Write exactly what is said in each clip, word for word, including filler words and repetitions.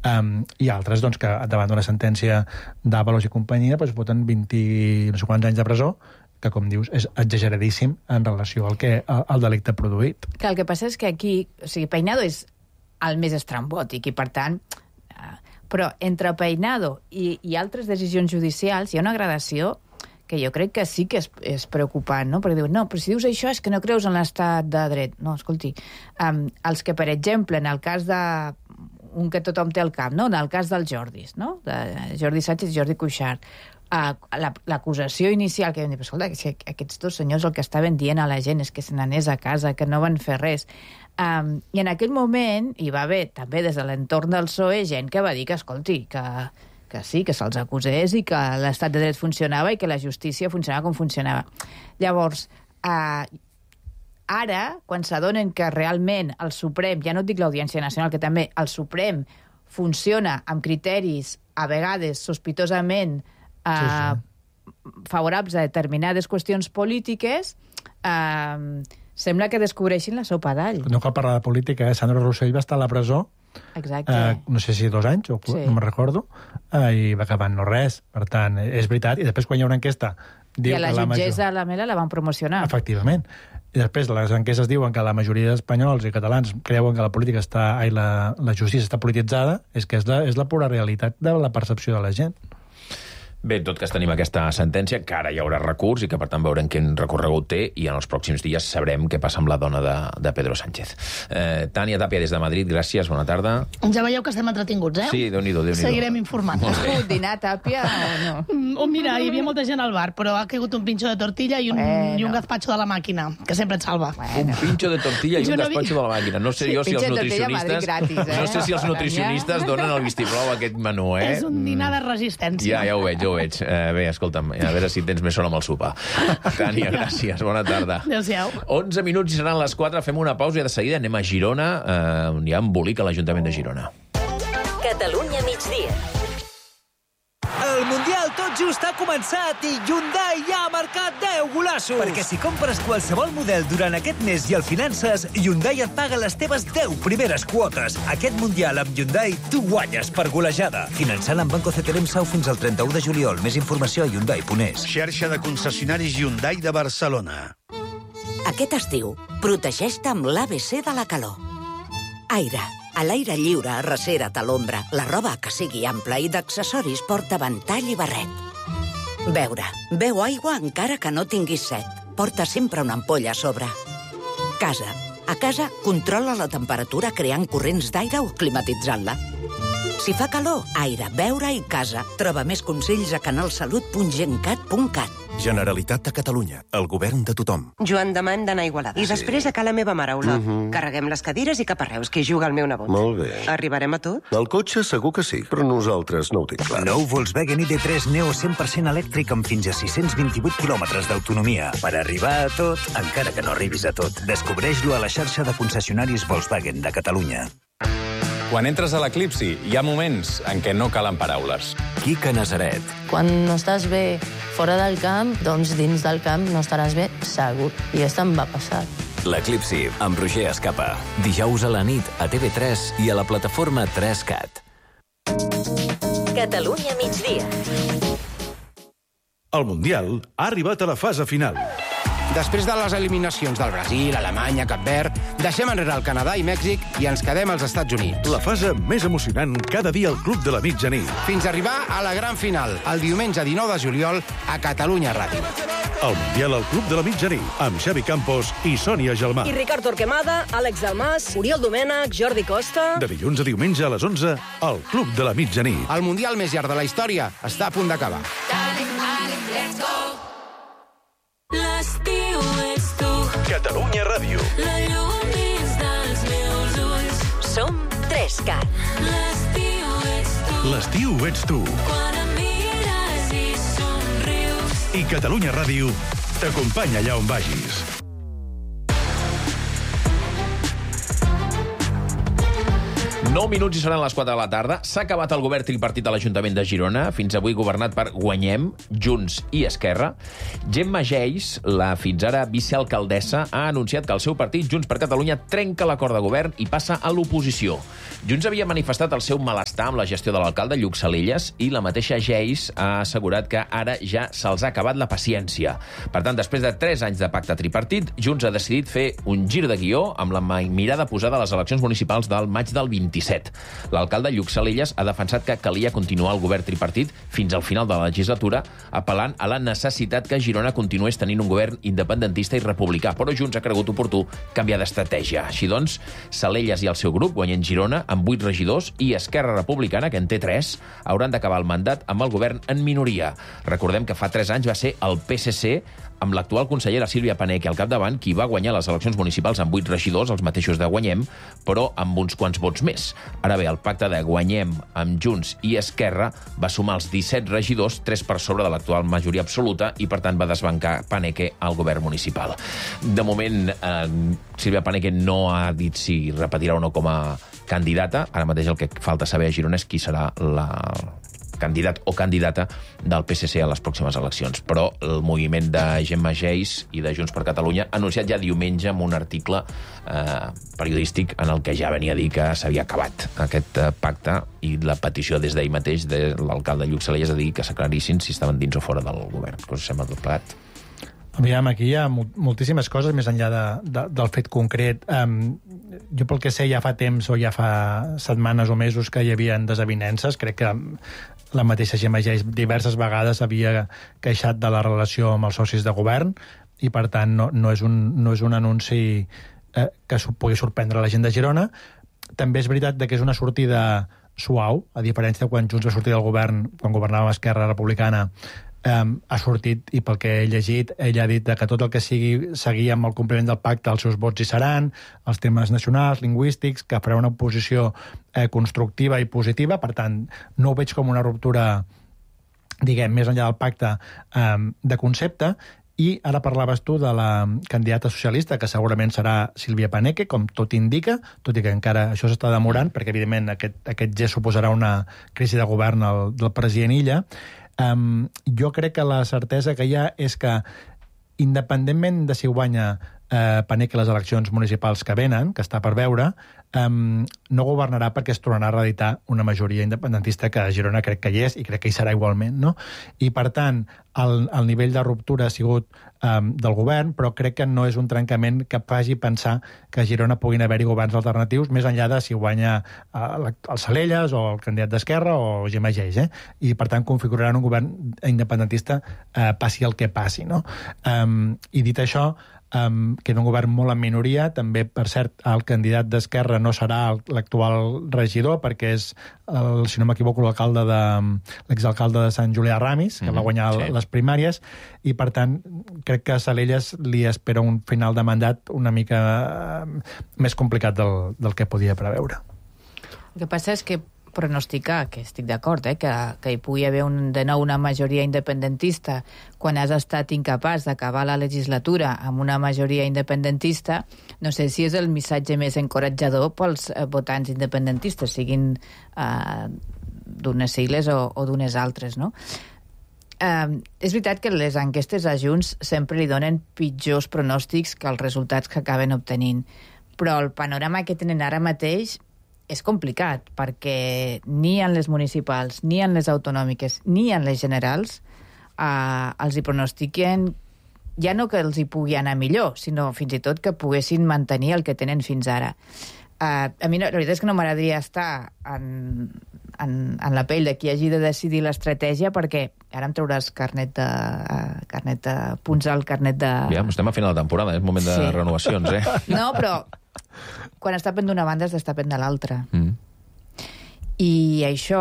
Um, I altres, doncs, que davant d'una sentència d'Avalos i companyia doncs, voten vint no sé quants anys de presó, que, com dius, és exageradíssim en relació al, que, al delicte produït. Que el que passa és que aquí, o sigui, Peinado és el més estrambòtic i, per tant, eh, però entre Peinado i, i altres decisions judicials hi ha una gradació que jo crec que sí que és, és preocupant, no? Perquè diuen, no, però si dius això és que no creus en l'estat de dret. No, escolti, um, els que, per exemple, en el cas de un que tothom té al cap, no? En el cas dels Jordis, no? De Jordi Sànchez i Jordi Cuixart, uh, l'acusació inicial que vam dir, escolta, que si aquests dos senyors el que estaven dient a la gent és que se n'anés a casa, que no van fer res. Um, I en aquell moment hi va haver, també des de l'entorn del P S O E, gent que va dir que, escolti, que, que sí, que se'ls acusés i que l'estat de dret funcionava i que la justícia funcionava com funcionava. Llavors, uh, ara, quan s'adonen que realment el Suprem, ja no et dic l'Audiència Nacional, que també el Suprem funciona amb criteris, a vegades, sospitosament eh, sí, sí. favorables a determinades qüestions polítiques, eh, sembla que descobreixin la sopa d'all. No cal parlar de política, eh? Sandro Rossell va estar a la presó, exacte. Eh, no sé si dos anys, o sí. no me'n recordo, eh, i va acabar no res. Per tant, és veritat. I després, quan hi ha una enquesta... I a la jutgessa la Mela la van promocionar. Efectivament. I després les enquestes diuen que la majoria d'espanyols i catalans creuen que la política està, ai, la, la justícia està polititzada, és que és la, és la pura realitat de la percepció de la gent. Bé, en tot cas tenim aquesta sentència, que ara hi haurà recurs i que per tant veurem quin recorregut té i en els pròxims dies sabrem què passa amb la dona de, de Pedro Sánchez. Eh, Tània Tàpia des de Madrid, gràcies, bona tarda. Ja veieu que estem entretinguts, eh? Sí, Déu-n'hi-do, Déu-n'hi-do. Seguirem informant. Has pogut dinar, Tàpia, o no? Oh, mira, hi havia molta gent al bar, però ha caigut un pinxo de tortilla i un, bueno. i un gazpacho de la màquina, que sempre et salva. Bueno. Un pinxo de tortilla i un no gazpacho vi... de la màquina. No sé sí, jo si els nutricionistes... Gratis, eh? No sé si els nutricionistes donen el vistiplau a aquest menú, eh? És un dinar de resistència. Ja, ja ho veig, ja ho veig. Eh, bé, escolta'm, a veure si tens més son amb el sopar. Tània, gràcies, bona tarda. Adéu-siau. onze minuts i seran les quatre, fem una pausa i de seguida anem a Girona, eh, on hi ha embolic a l'Ajuntament de Girona. Catalunya migdia. El Mundial tot just ha començat i Hyundai ja ha marcat deu golassos. Perquè si compres qualsevol model durant aquest mes i el finances, Hyundai et paga les teves deu primeres quotes. Aquest Mundial amb Hyundai tu guanyes per golejada. Finançant amb Banco C T L M Sau fins al trenta-u de juliol. Més informació a hyundai punt es. Xarxa de concessionaris Hyundai de Barcelona. Aquest estiu, protegeix-te amb l'A B C de la calor. Aire. A l'aire lliure, arrecera't a l'ombra. La roba que sigui ampla i d'accessoris porta ventall i barret. Beure. Beu aigua encara que no tinguis set. Porta sempre una ampolla a sobre. Casa. A casa, controla la temperatura creant corrents d'aire o climatitzant-la. Si fa calor, aire, beure i casa. Troba més consells a canalsalut punt gencat punt cat. Generalitat de Catalunya. El govern de tothom. Joan, demà hem d'anar a Igualada. I sí. després a ca la meva mare, Olot. Uh -huh. Carreguem les cadires i cap a Reus, que hi juga el meu nebot. Molt bé. Arribarem a tot? El cotxe segur que sí, però nosaltres no ho tinc clar. Nou Volkswagen I D tres Neo cent per cent elèctric amb fins a sis-cents vint-i-vuit quilòmetres d'autonomia. Per arribar a tot, encara que no arribis a tot. Descobreix-lo a la xarxa de concessionaris Volkswagen de Catalunya. Quan entres a l'Eclipsi, hi ha moments en què no calen paraules. Quica Nazaret. Quan no estàs bé fora del camp, doncs dins del camp no estaràs bé segur. I això em va passar. L'Eclipsi, amb Roger Escapa. Dijous a la nit a T V tres i a la plataforma tres cat. Catalunya migdia. El Mundial ha arribat a la fase final. Després de les eliminacions del Brasil, Alemanya, Cap Verd, deixem enrere el Canadà i Mèxic i ens quedem als Estats Units. La fase més emocionant cada dia al Club de la Mitjanit. Fins a arribar a la gran final, el diumenge dinou de juliol, a Catalunya Ràdio. El Mundial al Club de la Mitjanit, amb Xavi Campos i Sònia Gelmà. I Ricard Torquemada, Àlex Almàs, Oriol Domènech, Jordi Costa... De dilluns a diumenge a les onze, al Club de la Mitjanit. El Mundial més llarg de la història està a punt d'acabar. L'estiu ets tu. Catalunya Ràdio. La llum dins dels meus ulls. Som tres cat. L'estiu ets tu. L'estiu ets tu. Quan em mires i somrius. I Catalunya Ràdio t'acompanya allà on vagis. nou minuts i seran les quatre de la tarda. S'ha acabat el govern tripartit a l'Ajuntament de Girona, fins avui governat per Guanyem, Junts i Esquerra. Gemma Geis, la fins ara vicealcaldessa, ha anunciat que el seu partit, Junts per Catalunya, trenca l'acord de govern i passa a l'oposició. Junts havia manifestat el seu malestar amb la gestió de l'alcalde Lluc Salellas i la mateixa Geis ha assegurat que ara ja se'ls ha acabat la paciència. Per tant, després de tres anys de pacte tripartit, Junts ha decidit fer un gir de guió amb la mirada posada a les eleccions municipals del maig del vint-i-set. L'alcalde Lluc Salellas ha defensat que calia continuar el govern tripartit fins al final de la legislatura, apel·lant a la necessitat que Girona continués tenint un govern independentista i republicà, però Junts ha cregut oportú canviar d'estratègia. Així doncs, Salellas i el seu grup, Guanyem Girona, amb vuit regidors, i Esquerra Republicana, que en té tres, hauran d'acabar el mandat amb el govern en minoria. Recordem que fa tres anys va ser el P S C, amb l'actual consellera Sílvia Paneque al capdavant, qui va guanyar les eleccions municipals amb vuit regidors, els mateixos de Guanyem, però amb uns quants vots més. Ara bé, el pacte de Guanyem amb Junts i Esquerra va sumar els disset regidors, tres per sobre de l'actual majoria absoluta, i per tant va desbancar Paneque al govern municipal. De moment, eh, Sílvia Paneque no ha dit si repetirà o no com a candidata. Ara mateix el que falta saber a Girona és qui serà la candidat o candidata del P S C a les pròximes eleccions. Però el moviment de Gemma Geis i de Junts per Catalunya ha anunciat ja diumenge amb un article eh, periodístic en el que ja venia a dir que s'havia acabat aquest eh, pacte, i la petició des d'ahir mateix de l'alcalde Lluc Salellas a dir que s'aclarissin si estaven dins o fora del govern. Què us sembla tot plegat? Aviam, aquí hi ha moltíssimes coses més enllà de, de, del fet concret. Um, jo pel que sé ja fa temps o ja fa setmanes o mesos que hi havia desavinences. Crec que la mateixa Gemma Geis diverses vegades havia queixat de la relació amb els socis de govern i per tant no, no, és, un, no és un anunci eh, que pugui sorprendre la gent de Girona. També és veritat que és una sortida suau, a diferència de quan Junts va sortir del govern, quan governava Esquerra Republicana. Um, ha sortit, i pel que he llegit, ell ha dit que tot el que sigui seguir amb el compliment del pacte, els seus vots hi seran, els temes nacionals, lingüístics, que farà una oposició eh, constructiva i positiva. Per tant, no ho veig com una ruptura, diguem, més enllà del pacte, um, de concepte. I ara parlaves tu de la candidata socialista, que segurament serà Sílvia Paneque, com tot indica, tot i que encara això s'està demorant, perquè evidentment aquest, aquest gest suposarà una crisi de govern el, del president Illa. Um, jo crec que la certesa que hi ha és que, independentment de si guanya eh, Paneque les eleccions municipals que venen, que està per veure, um, no governarà perquè es tornarà a reeditar una majoria independentista que a Girona crec que hi és i crec que hi serà igualment, no? I per tant, el, el nivell de ruptura ha sigut um, del govern, però crec que no és un trencament que faci pensar que a Girona puguin haver-hi governs alternatius, més enllà de si guanya uh, el Salellas o el candidat d'Esquerra o Gemma Geis, eh? I per tant configuraran un govern independentista uh, passi el que passi, no? Um, I dit això, Um, queda un govern molt en minoria. També, per cert, el candidat d'Esquerra no serà l'actual regidor, perquè és, el, si no m'equivoco, l'alcalde de l'exalcalde de Sant Julià Ramis, que mm-hmm, va guanyar sí. les primàries, i per tant crec que a Salellas li espera un final de mandat una mica uh, més complicat del, del que podia preveure. El que passa és que pronosticar, que estic d'acord, eh, que, que hi pugui haver un, de nou una majoria independentista quan has estat incapaç d'acabar la legislatura amb una majoria independentista, no sé si és el missatge més encoratjador pels eh, votants independentistes, siguin eh, d'unes sigles o, o d'unes altres, no? Eh, és veritat que les enquestes a Junts sempre li donen pitjors pronòstics que els resultats que acaben obtenint, però el panorama que tenen ara mateix és complicat, perquè ni en les municipals, ni en les autonòmiques, ni en les generals eh, els hi pronostiquen ja no que els hi pugui anar millor, sinó fins i tot que poguessin mantenir el que tenen fins ara. Eh, a mi no, la veritat és que no m'agradaria estar en, en, en la pell de qui hagi de decidir l'estratègia, perquè ara em trauràs carnet de, uh, carnet de punts al carnet de... Ja, estem a final de temporada, és moment de sí. renovacions, eh? No, però quan està pen d'una banda està pen de l'altra. Mm. I això,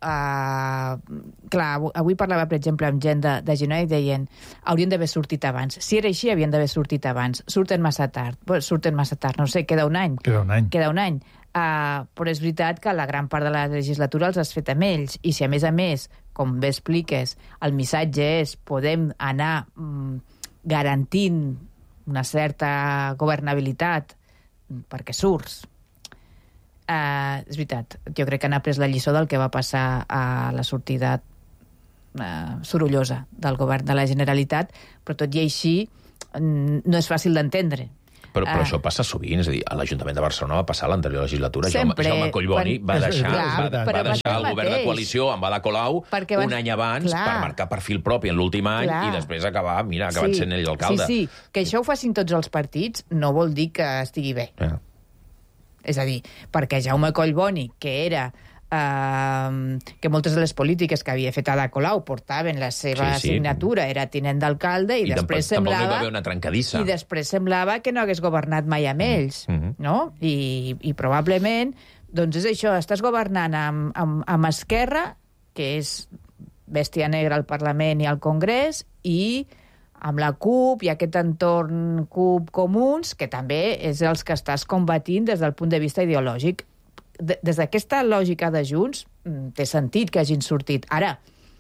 eh, clar, avui parlava, per exemple, amb gent de, de Girona i deien haurien d'haver sortit abans. Si era així, havien d'haver sortit abans. Surten massa tard. Bueno, surten massa tard, no sé, queda un any. Queda un any. Queda un any. Uh, però és veritat que la gran part de la legislatura els has fet amb ells, i si a més a més, com bé expliques, el missatge és podem anar mm, garantint una certa governabilitat perquè surts, Uh, és veritat, jo crec que han après la lliçó del que va passar a la sortida uh, sorollosa del govern de la Generalitat, però tot i així no és fàcil d'entendre. Però, però Ah. això passa sovint, és a dir, a l'Ajuntament de Barcelona va passar l'anterior legislatura. Sempre. Jaume, Jaume Collboni Quan- va deixar, Clar, va, va però va deixar ser el el govern de mateix. coalició amb Ada Colau Perquè van- un any abans Clar. per marcar perfil propi en l'últim any Clar. i després acabar, mira, acabant sent ell l'alcalde. Sí, sí, que això ho facin tots els partits no vol dir que estigui bé. Ja. És a dir, perquè Jaume Collboni, que era... Uh, que moltes de les polítiques que havia fet Ada Colau portaven la seva Sí, sí. signatura, era tinent d'alcalde, i, I tampoc, després tampoc no hi va semblava... haver una trencadissa. I després semblava que no hagués governat mai amb ells, Mm -hmm. no? I, I probablement, doncs és això, estàs governant amb, amb, amb Esquerra, que és bèstia negra al Parlament i al Congrés, i amb la CUP i aquest entorn CUP Comuns, que també és els que estàs combatint des del punt de vista ideològic. De, des d'aquesta lògica de Junts, té sentit que hagin sortit. Ara,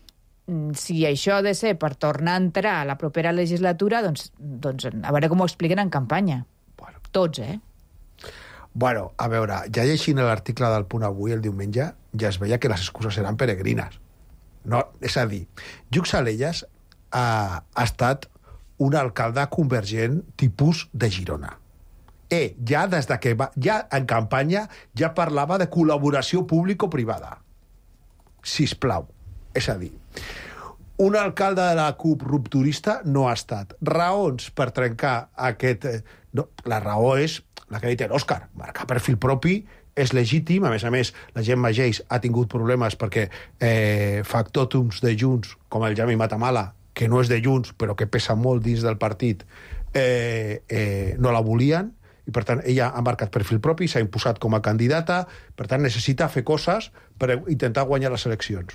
si això ha de ser per tornar a entrar a la propera legislatura, doncs, doncs a veure com ho expliquen en campanya. Bueno. Tots, eh? Bueno, a veure, ja llegint l'article del Punt Avui el diumenge, ja es veia que les excuses eren peregrines. No, és a dir, Lluc Salellas ha, ha estat un alcalde convergent tipus de Girona. Eh, ja des de que va, ja en campanya ja parlava de col·laboració público-privada. Sisplau. És a dir, un alcalde de la CUP rupturista no ha estat. Raons per trencar aquest... eh, No, la raó és la que ha dit l'Òscar. Marcar perfil propi és legítim. A més a més, la Gemma Geis ha tingut problemes perquè eh, factòtums de Junts, com el Jami Matamala, que no és de Junts, però que pesa molt dins del partit, eh, eh, no la volien, i per tant ella ha marcat perfil propi, s'ha imposat com a candidata, per tant necessita fer coses per intentar guanyar les eleccions.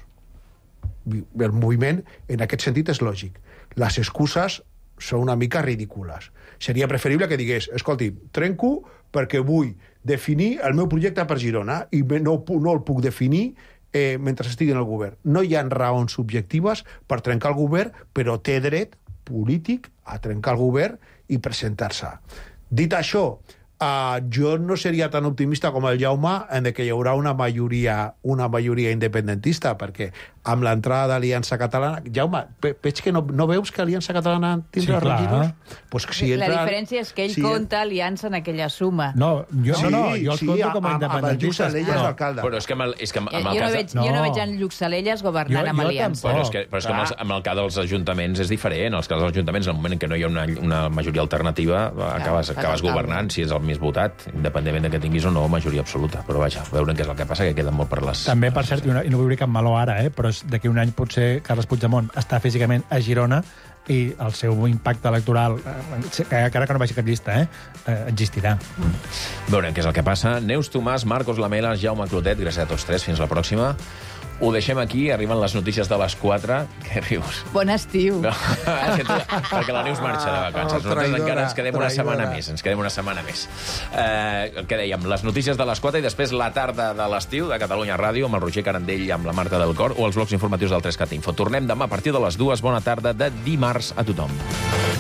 El moviment en aquest sentit és lògic. Les excuses són una mica ridícules. Seria preferible que digués, escolti, trenco perquè vull definir el meu projecte per Girona i no, no el puc definir eh, mentre estigui en el govern. No hi ha raons subjectives per trencar el govern, però té dret polític a trencar el govern i presentar-se. Dit això, uh, jo no seria tan optimista com el Jaume en que hi haurà una majoria, una majoria independentista, perquè amb l'entrada d'Aliança Catalana... Jaume, veig que no, no veus que Aliança Catalana tindrà Sí, clar. regidors? Pues si La entra... diferència és que ell si- compta aliança en aquella suma. No, jo, Sí, no, no, jo els sí, compto com a amb- amb el independentistes. Lluc Salellas però- alcalde. Però és que amb el, és que amb, Jo, amb el jo, no cas... veig, De... jo no No. veig en Lluc Salellas governant Jo- amb jo aliança. Però és que, però és que amb, els, amb el cas dels ajuntaments és diferent. En els cas dels ajuntaments, en el moment en què no hi ha una, una majoria alternativa, acabes, fas acabes alcalde. governant si és el més votat, independentment de que tinguis o no majoria absoluta. Però vaja, veurem què és el que passa, que queden molt per les... També, per cert, i no, i no vull dir cap meló ara, eh, però és d'aquí un any potser Carles Puigdemont està físicament a Girona i el seu impacte electoral, eh, encara que no vagi cap llista, eh, eh, existirà. Veurem què és el que passa. Neus Tomàs, Marcos Lamela, Jaume Clotet, gràcies a tots tres. Fins la pròxima. Ho deixem aquí, arriben les notícies de les quatre. Què rius? Bon estiu. No, perquè la Neus marxa de vacances. Oh, Nosaltres traïdora, encara ens quedem una traïdora. setmana més. Ens quedem una setmana més. Eh, el que dèiem, les notícies de les quatre i després la tarda de l'estiu de Catalunya Ràdio amb el Roger Carandell i amb la Marta del Cor o els blocs informatius del tres cat Info. Tornem demà a partir de les dues. Bona tarda de dimarts a tothom.